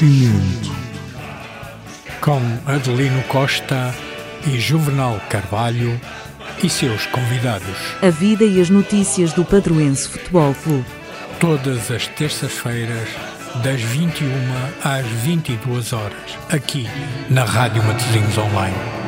Divertimento. Com Adelino Costa e Juvenal Carvalho e seus convidados. A vida e as notícias do Padroense Futebol Clube. Todas as terças-feiras, das 21 às 22 horas, aqui na Rádio Matosinhos Online.